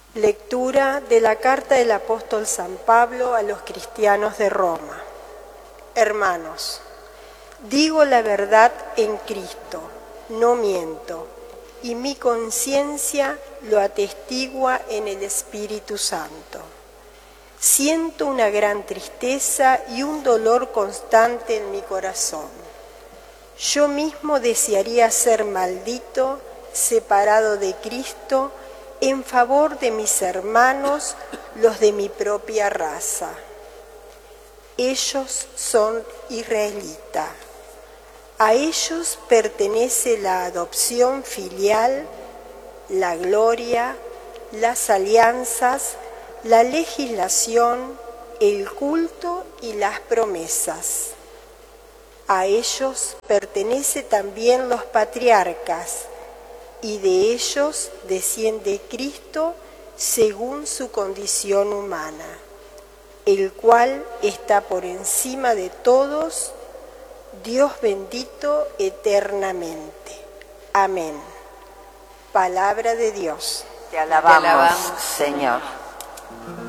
Lectura de la carta del apóstol San Pablo a los cristianos de Roma. Hermanos, digo la verdad en Cristo, no miento, y mi conciencia lo atestigua en el Espíritu Santo. Siento una gran tristeza y un dolor constante en mi corazón. Yo mismo desearía ser maldito, separado de Cristo, en favor de mis hermanos, los de mi propia raza. Ellos son israelitas. A ellos pertenece la adopción filial, la gloria, las alianzas, la legislación, el culto y las promesas. A ellos pertenece también los patriarcas, y de ellos desciende Cristo según su condición humana, el cual está por encima de todos, Dios bendito eternamente. Amén. Palabra de Dios. Te alabamos, Señor.